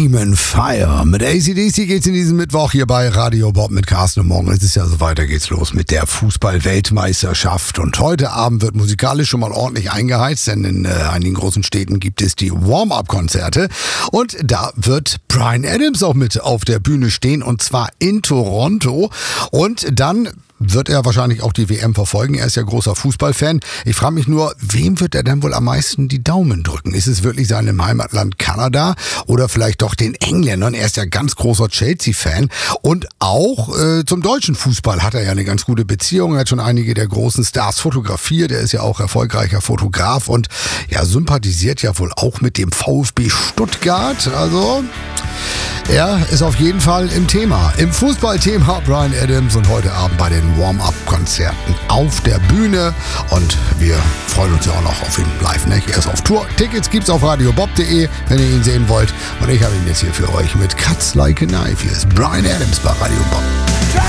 Demon Fire. Mit AC/DC geht's in diesem Mittwoch hier bei Radio Bob mit Carsten und morgen ist es ja so weiter, geht's los mit der Fußball-Weltmeisterschaft. Und heute Abend wird musikalisch schon mal ordentlich eingeheizt, denn in einigen großen Städten gibt es die Warm-Up-Konzerte. Und da wird Bryan Adams auch mit auf der Bühne stehen und zwar in Toronto. Und dann wird er wahrscheinlich auch die WM verfolgen. Er ist ja großer Fußballfan. Ich frage mich nur, wem wird er denn wohl am meisten die Daumen drücken? Ist es wirklich seinem Heimatland Kanada oder vielleicht doch den Engländern? Er ist ja ganz großer Chelsea-Fan. Und auch zum deutschen Fußball hat er ja eine ganz gute Beziehung. Er hat schon einige der großen Stars fotografiert. Er ist ja auch erfolgreicher Fotograf und ja, sympathisiert ja wohl auch mit dem VfB Stuttgart. Also er ist auf jeden Fall im Thema. Im Fußballthema Bryan Adams und heute Abend bei den Warm-Up-Konzerten auf der Bühne. Und wir freuen uns ja auch noch auf ihn live, ne? Er ist auf Tour. Tickets gibt's auf radiobob.de, wenn ihr ihn sehen wollt. Und ich habe ihn jetzt hier für euch mit Cuts Like a Knife. Hier ist Bryan Adams bei Radio Bob.